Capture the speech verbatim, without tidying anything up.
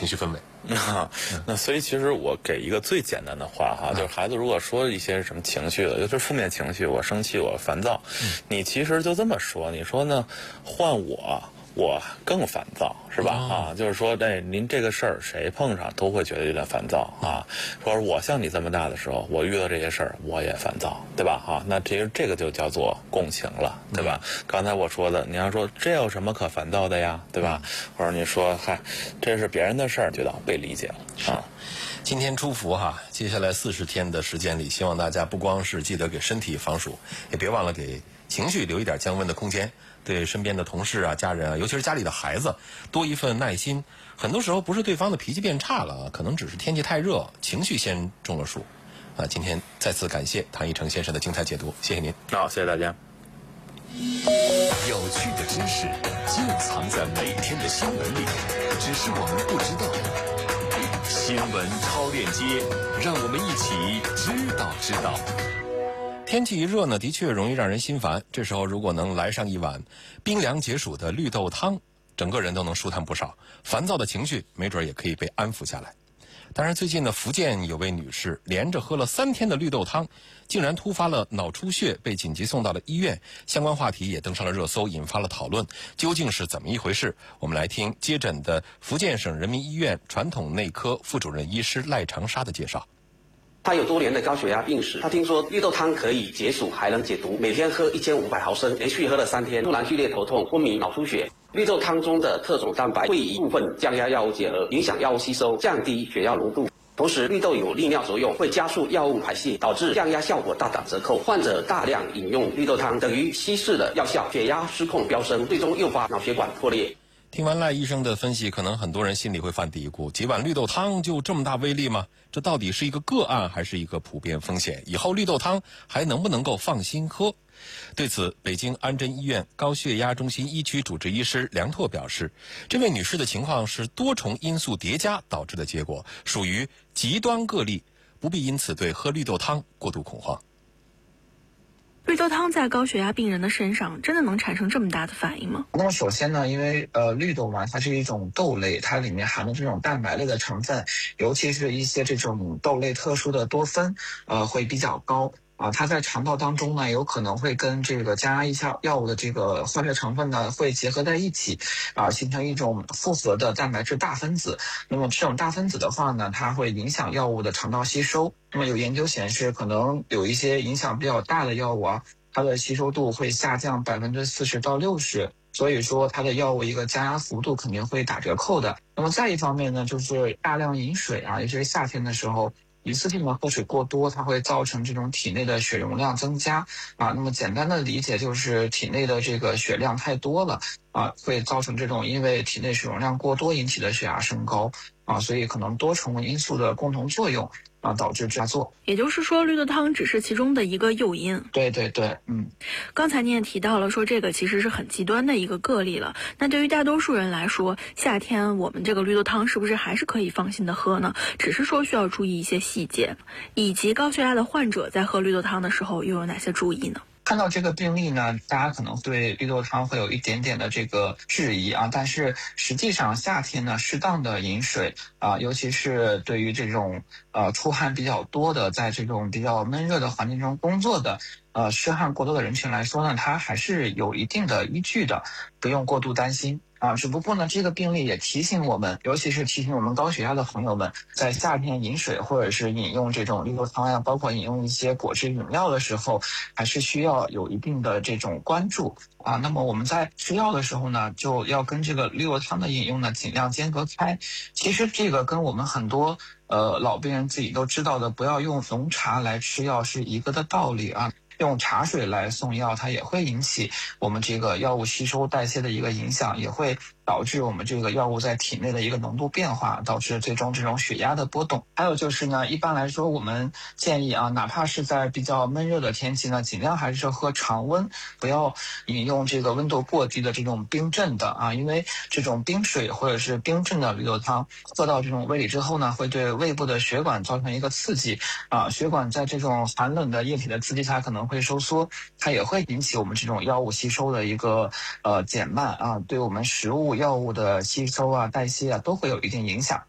情绪氛围。 啊，那所以其实我给一个最简单的话哈，就是孩子如果说一些什么情绪的，尤其是负面情绪，我生气，我烦躁，你其实就这么说，你说呢？换我。我更烦躁，是吧？ 哦、 啊，就是说，哎，您这个事儿谁碰上都会觉得有点烦躁啊。说我像你这么大的时候，我遇到这些事儿我也烦躁，对吧？啊，那其实这个就叫做共情了，对吧？嗯、刚才我说的，你要说这有什么可烦躁的呀，对吧？或者你说，嗨，这是别人的事儿，觉得被理解了啊。 今天初伏哈，接下来四十天的时间里，希望大家不光是记得给身体防暑，也别忘了给情绪留一点降温的空间。对身边的同事啊、家人啊，尤其是家里的孩子，多一份耐心。很多时候不是对方的脾气变差了，可能只是天气太热，情绪先中了暑。啊，今天再次感谢唐一成先生的精彩解读，谢谢您。 好，谢谢大家。 有趣的知识就藏在每天的新闻里，只是我们不知道。新闻超链接，让我们一起知道知道。 天气一热呢，的确容易让人心烦。这时候如果能来上一碗冰凉解暑的绿豆汤，整个人都能舒坦不少，烦躁的情绪没准也可以被安抚下来。当然，最近呢，福建有位女士连着喝了三天的绿豆汤，竟然突发了脑出血，被紧急送到了医院。相关话题也登上了热搜，引发了讨论。究竟是怎么一回事？我们来听接诊的福建省人民医院传统内科副主任医师赖长沙的介绍。 他有多年的高血压病史，他听说绿豆汤可以解暑还能解毒，每天喝一千五百毫升，连续喝了三天，突然剧烈头痛、昏迷、脑出血。绿豆汤中的特种蛋白会与部分降压药物结合，影响药物吸收，降低血药浓度。同时，绿豆有利尿作用，会加速药物排泄，导致降压效果大打折扣。患者大量饮用绿豆汤，等于稀释了药效，血压失控飙升，最终诱发脑血管破裂。 听完赖医生的分析，可能很多人心里会犯嘀咕：几碗绿豆汤就这么大威力吗？这到底是一个个案还是一个普遍风险？以后绿豆汤还能不能够放心喝？对此，北京安贞医院高血压中心一区主治医师梁拓表示，这位女士的情况是多重因素叠加导致的结果，属于极端个例，不必因此对喝绿豆汤过度恐慌。 绿豆汤在高血压病人的身上真的能产生这么大的反应吗？ 那么首先呢，因为呃绿豆嘛，它是一种豆类，它里面含的这种蛋白类的成分，尤其是一些这种豆类特殊的多酚，呃会比较高。啊，它在肠道当中呢，有可能会跟这个降压一下药物的这个化学成分呢，会结合在一起，啊，形成一种复合的蛋白质大分子。那么这种大分子的话呢，它会影响药物的肠道吸收。那么有研究显示，可能有一些影响比较大的药物啊，它的吸收度会下降百分之四十到六十。所以说它的药物一个降压幅度肯定会打折扣的。那么再一方面呢，就是大量饮水啊，尤其是夏天的时候。一次性的喝水过多，它会造成这种体内的血容量增加啊。那么简单的理解就是体内的这个血量太多了啊，会造成这种因为体内血容量过多引起的血压升高啊，所以可能多重因素的共同作用啊，导致发作。 也就是说，绿豆汤只是其中的一个诱因。 对对对，嗯。 刚才你也提到了说，这个其实是很极端的一个个例了。那对于大多数人来说，夏天我们这个绿豆汤是不是还是可以放心的喝呢？只是说需要注意一些细节，以及高血压的患者在喝绿豆汤的时候又有哪些注意呢？ 看到这个病例呢，大家可能对绿豆汤会有一点点的这个质疑啊，但是实际上夏天呢，适当的饮水啊，尤其是对于这种呃出汗比较多的，在这种比较闷热的环境中工作的呃湿汗过多的人群来说呢，它还是有一定的依据的，不用过度担心。啊，只不过呢，这个病例也提醒我们，尤其是提醒我们高血压的朋友们，在夏天饮水或者是饮用这种绿豆汤呀，包括饮用一些果汁饮料的时候，还是需要有一定的这种关注啊。那么我们在吃药的时候呢，就要跟这个绿豆汤的饮用呢尽量间隔开。其实这个跟我们很多呃老病人自己都知道的，不要用浓茶来吃药是一个的道理啊。用茶水来送药，它也会引起我们这个药物吸收代谢的一个影响，也会导致我们这个药物在体内的一个浓度变化，导致最终这种血压的波动。还有就是呢，一般来说我们建议啊，哪怕是在比较闷热的天气呢，尽量还是喝常温，不要饮用这个温度过低的这种冰镇的啊，因为这种冰水或者是冰镇的绿豆汤喝到这种胃里之后呢，会对胃部的血管造成一个刺激啊，血管在这种寒冷的液体的刺激下可能会收缩，它也会引起我们这种药物吸收的一个呃减慢啊，对我们食物药物的吸收啊、代谢啊都会有一定影响。